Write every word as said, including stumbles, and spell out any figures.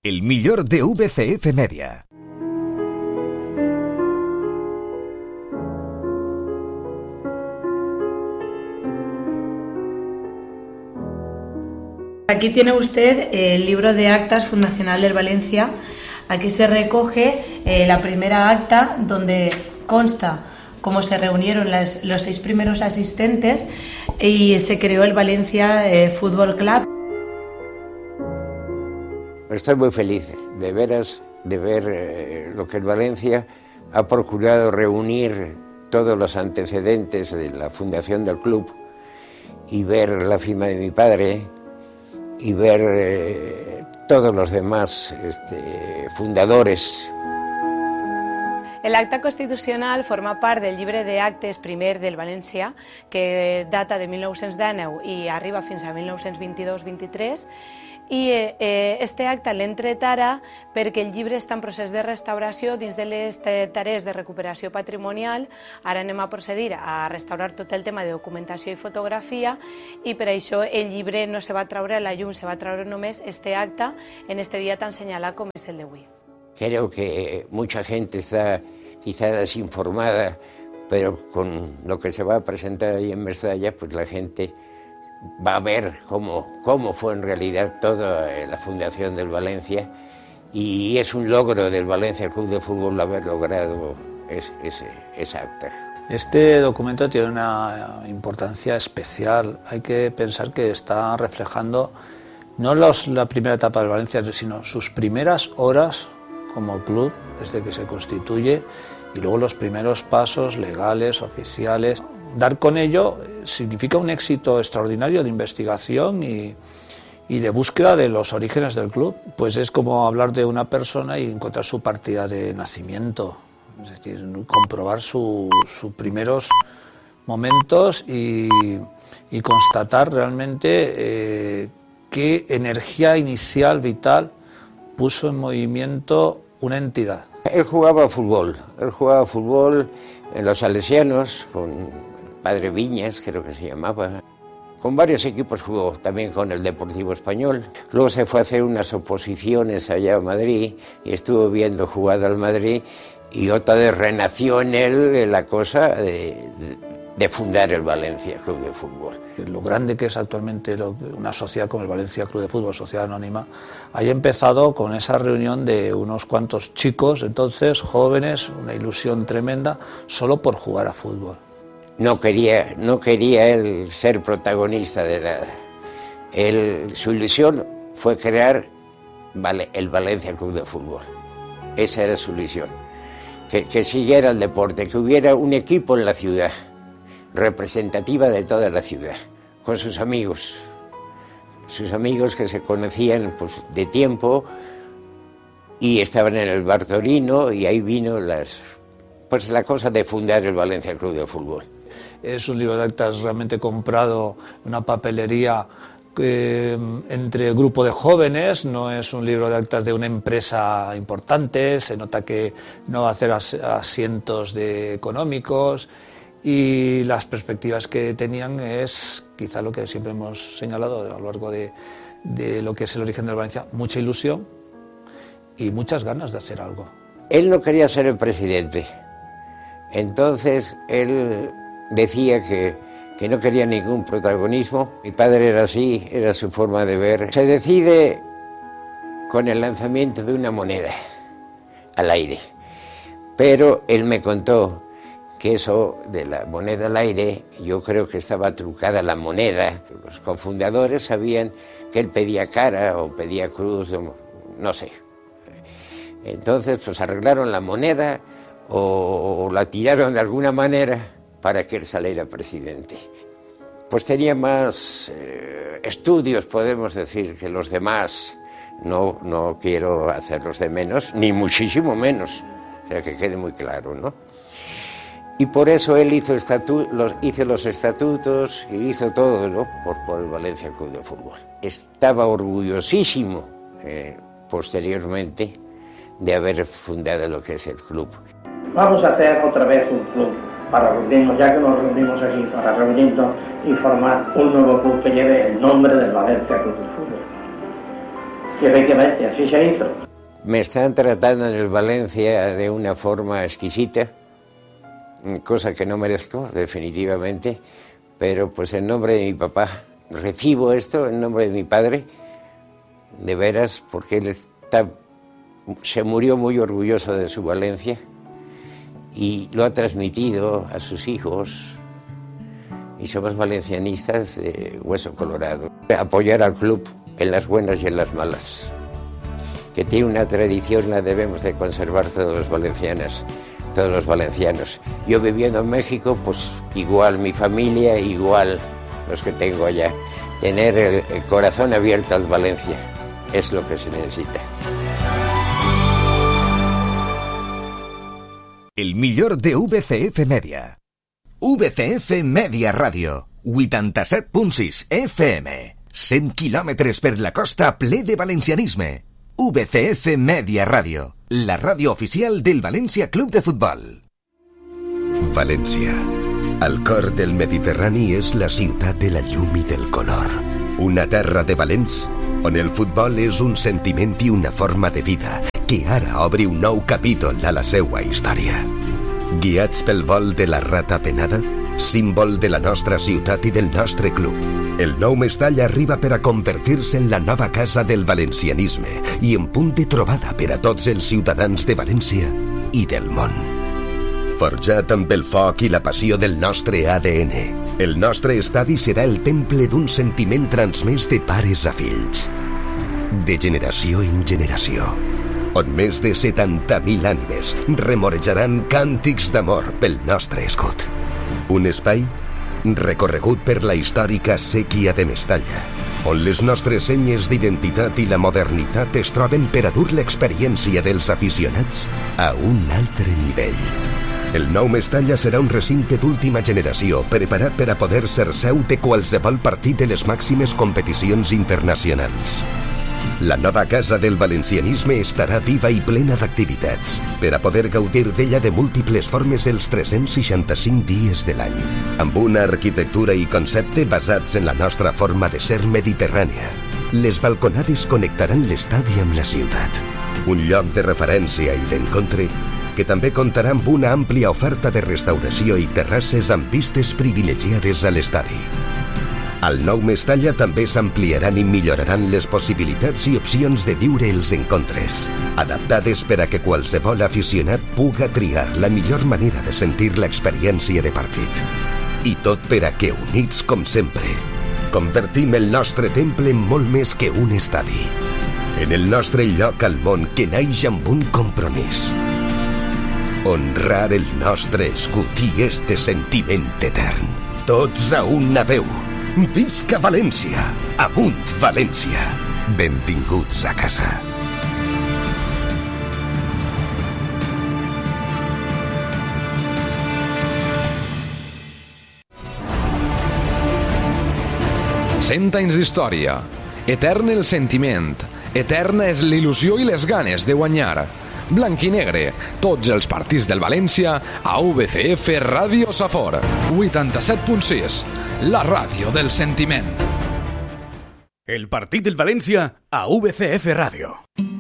El millor de V C F Media. Aquí tiene usted el libro de actas fundacional del Valencia. Aquí se recoge eh, la primera acta donde consta cómo se reunieron las, los seis primeros asistentes y se creó el Valencia eh, Fútbol Club. Estoy muy feliz, de veras, de ver eh, lo que el Valencia ha procurado reunir todos los antecedentes de la fundación del club y ver la firma de mi padre y ver eh, todos los demás este, fundadores. L'acta constitucional forma part del llibre d'actes primer del València, que data de mil nou-cents dinou i arriba fins a mil nou-cents vint-i-dos vint-i-tres, i eh, este acte l'hem tret ara perquè el llibre està en procés de restauració dins de les tarees de recuperació patrimonial. Ara anem a procedir a restaurar tot el tema de documentació i fotografia, i per això el llibre no se va traure a la llum, se va traure només este acte en este dia tan senyalat com és el d'avui. Creo que mucha gente está quizá desinformada, pero con lo que se va a presentar ahí en Mestalla, pues la gente va a ver cómo, cómo fue en realidad toda la fundación del Valencia, y es un logro del Valencia Club de Fútbol haber logrado ese, ese, esa acta. Este documento tiene una importancia especial. Hay que pensar que está reflejando no los, la primera etapa del Valencia, sino sus primeras horas como club desde que se constituye, y luego los primeros pasos legales, oficiales. Dar con ello significa un éxito extraordinario de investigación y, y de búsqueda de los orígenes del club. Pues es como hablar de una persona y encontrar su partida de nacimiento, es decir, comprobar sus su primeros momentos y, y constatar realmente eh, qué energía inicial, vital, puso en movimiento una entidad. Él jugaba fútbol, él jugaba fútbol en los Salesianos, con Padre Viñas, creo que se llamaba. Con varios equipos jugó, también con el Deportivo Español. Luego se fue a hacer unas oposiciones allá a Madrid y estuvo viendo jugar al Madrid, y otra vez renació en él la cosa de, de, de fundar el Valencia Club de Fútbol. Lo grande que es actualmente lo, una sociedad como el Valencia Club de Fútbol, sociedad anónima, haya empezado con esa reunión de unos cuantos chicos, entonces jóvenes, una ilusión tremenda, solo por jugar a fútbol. No quería, no quería él ser protagonista de nada. Él, su ilusión fue crear vale, el Valencia Club de Fútbol. Esa era su ilusión. Que, que siguiera el deporte, que hubiera un equipo en la ciudad, representativa de toda la ciudad, con sus amigos, sus amigos que se conocían pues, de tiempo, y estaban en el Bartorino, y ahí vino las, pues, la cosa de fundar el Valencia Club de Fútbol. Es un libro de actas realmente comprado en una papelería eh, entre grupo de jóvenes, no es un libro de actas de una empresa importante, se nota que no va a hacer as, asientos de económicos, y las perspectivas que tenían es quizá lo que siempre hemos señalado a lo largo de, de lo que es el origen del Valencia: mucha ilusión y muchas ganas de hacer algo. Él no quería ser el presidente, entonces él decía que, que no quería ningún protagonismo. Mi padre era así, era su forma de ver. Se decide con el lanzamiento de una moneda al aire, pero él me contó que eso de la moneda al aire, yo creo que estaba trucada la moneda. Los cofundadores sabían que él pedía cara o pedía cruz, no sé. Entonces, pues arreglaron la moneda o, o la tiraron de alguna manera para que él saliera presidente. Pues tenía más eh, estudios, podemos decir, que los demás. No, no quiero hacerlos de menos, ni muchísimo menos. O sea, que quede muy claro, ¿no? Y por eso él hizo, estatu los, hizo los estatutos y hizo todo, ¿no? por, por el Valencia Club de Fútbol. Estaba orgullosísimo eh, posteriormente de haber fundado lo que es el club. Vamos a hacer otra vez un club para reunirnos, ya que nos reunimos aquí, para reunirnos y formar un nuevo club que lleve el nombre del Valencia Club de Fútbol. Y efectivamente, así se hizo. Me están tratando en el Valencia de una forma exquisita, cosa que no merezco, definitivamente, pero pues en nombre de mi papá, recibo esto en nombre de mi padre, de veras, porque él está, se murió muy orgulloso de su Valencia y lo ha transmitido a sus hijos, y somos valencianistas de hueso colorado. Apoyar al club en las buenas y en las malas, que tiene una tradición, la debemos de conservar todos los valencianos, todos los valencianos. Yo viviendo en México, pues igual mi familia, igual los que tengo allá. Tener el, el corazón abierto al Valencia es lo que se necesita. El millor de V C F Media. V C F Media Ràdio, vuitanta-set punt sis F M. cent quilòmetres per la costa ple de valencianisme. V C F Media Ràdio, la ràdio oficial del València Club de Futbol. València, al cor del Mediterrani, és la ciutat de la llum i del color. Una terra de valents on el futbol és un sentiment i una forma de vida que ara obre un nou capítol a la seua història. Guiats pel vol de la rata penada, símbol de la nostra ciutat i del nostre club, el nou Mestall arriba per a convertir-se en la nova casa del valencianisme i en punt de trobada per a tots els ciutadans de València i del món. Forjat amb el foc i la passió del nostre A D N, el nostre estadi serà el temple d'un sentiment transmès de pares a fills, de generació en generació, on més de setanta mil ànimes remorejaran càntics d'amor pel nostre escut. Un espai recorregut per la històrica sèquia de Mestalla, on les nostres senyes d'identitat i la modernitat es troben per a dur l'experiència dels aficionats a un altre nivell. El nou Mestalla serà un recinte d'última generació preparat per a poder ser seu de qualsevol partit de les màximes competicions internacionals. La nova casa del valencianisme estarà viva i plena d'activitats per a poder gaudir d'ella de múltiples formes els tres-cents seixanta-cinc dies de l'any, amb una arquitectura i concepte basats en la nostra forma de ser mediterrània. Les balconades connectaran l'estadi amb la ciutat, un lloc de referència i d'encontre que també comptarà amb una àmplia oferta de restauració i terrasses amb vistes privilegiades a l'estadi. Al nou Mestalla també s'ampliaran i milloraran les possibilitats i opcions de viure els encontres, adaptades per a que qualsevol aficionat puga triar la millor manera de sentir l'experiència de partit. I tot per a que, units com sempre, convertim el nostre temple en molt més que un estadi, en el nostre lloc al món que naix amb un compromís: honrar el nostre escut i este sentiment etern. Tots a una veu. Visca València! Amunt València! Benvinguts a casa. Cent anys d'història. Etern el sentiment. Eterna és l'il·lusió i les ganes de guanyar. Blanc i negre, tots els partits del València a V C F Ràdio Safor. vuitanta-set punt sis, la ràdio del sentiment. El partit del València a V C F Ràdio.